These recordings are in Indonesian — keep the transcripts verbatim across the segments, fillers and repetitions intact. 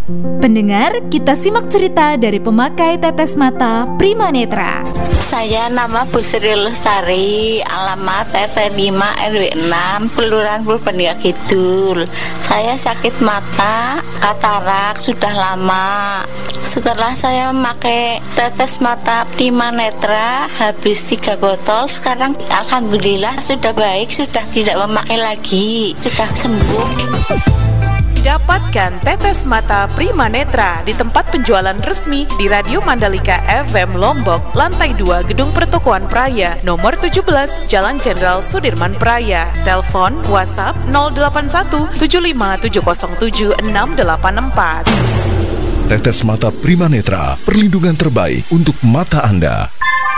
Pendengar, kita simak cerita dari pemakai tetes mata Prima Netra. Saya nama Bu Sri Lestari, alamat R T lima R W enam, Kelurahan Purbalingga Kidul. Saya sakit mata, katarak sudah lama. Setelah saya memakai tetes mata Prima Netra, habis tiga botol, sekarang alhamdulillah sudah baik, sudah tidak memakai lagi, sudah sembuh. Dapatkan tetes mata Prima Netra di tempat penjualan resmi di Radio Mandalika F M Lombok, lantai dua Gedung Pertokoan Praya, nomor tujuh belas, Jalan Jenderal Sudirman Praya. Telepon WhatsApp nol delapan satu tujuh lima tujuh nol tujuh enam delapan empat. Tetes mata Prima Netra, perlindungan terbaik untuk mata Anda.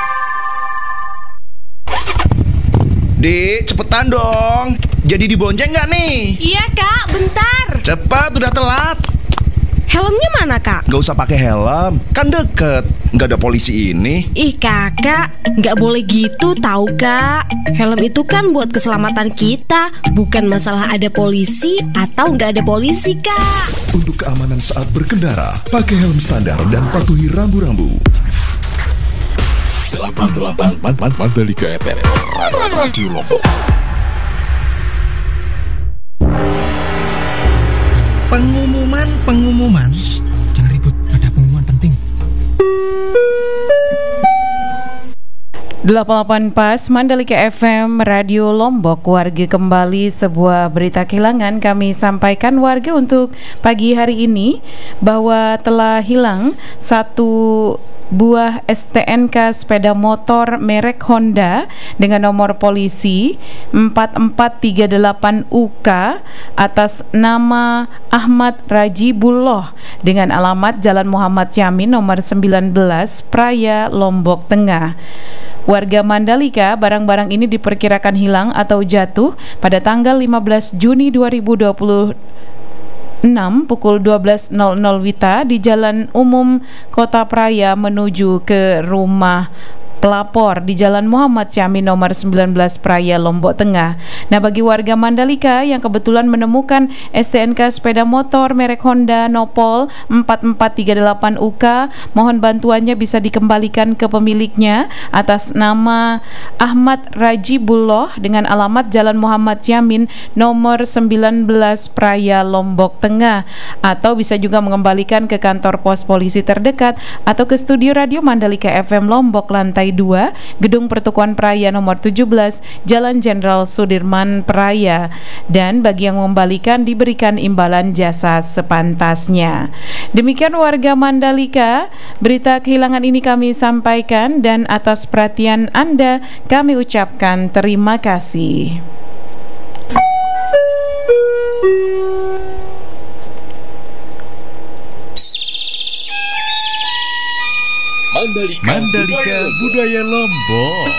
Dek, cepetan dong. Jadi dibonceng nggak nih? Iya kak, bentar. Cepat, udah telat. Helmnya mana kak? Nggak usah pakai helm, kan deket. Nggak ada polisi ini. Ih kakak, nggak boleh gitu tahu kak. Helm itu kan buat keselamatan kita, bukan masalah ada polisi atau nggak ada polisi kak. Untuk keamanan saat berkendara, pakai helm standar dan patuhi rambu-rambu. delapan puluh delapan Mandalika F M Radio Lombok. Pengumuman, pengumuman. Shh, jangan ribut, ada pengumuman penting. delapan puluh delapan Pas Mandalika F M Radio Lombok. Warga kembali, sebuah berita kehilangan kami sampaikan warga untuk pagi hari ini bahwa telah hilang satu buah S T N K sepeda motor merek Honda dengan nomor polisi empat empat tiga delapan U K atas nama Ahmad Rajibullah dengan alamat Jalan Muhammad Yamin nomor sembilan belas Praya, Lombok Tengah. Warga Mandalika, barang-barang ini diperkirakan hilang atau jatuh pada tanggal lima belas Juni dua ribu dua puluh enam pukul dua belas nol nol Wita di Jalan Umum Kota Praya menuju ke rumah pelapor di Jalan Muhammad Yamin nomor sembilan belas Praya, Lombok Tengah. Nah, bagi warga Mandalika yang kebetulan menemukan S T N K sepeda motor merek Honda Nopol empat empat tiga delapan U K, mohon bantuannya bisa dikembalikan ke pemiliknya atas nama Ahmad Rajibullah dengan alamat Jalan Muhammad Yamin nomor sembilan belas Praya, Lombok Tengah, atau bisa juga mengembalikan ke kantor pos polisi terdekat atau ke studio Radio Mandalika F M Lombok lantai dua Gedung Pertokoan Praya nomor tujuh belas Jalan Jenderal Sudirman Praya, dan bagi yang mengembalikan diberikan imbalan jasa sepantasnya. Demikian warga Mandalika, berita kehilangan ini kami sampaikan dan atas perhatian Anda kami ucapkan terima kasih. Mandalika, Mandalika Budaya Lombok.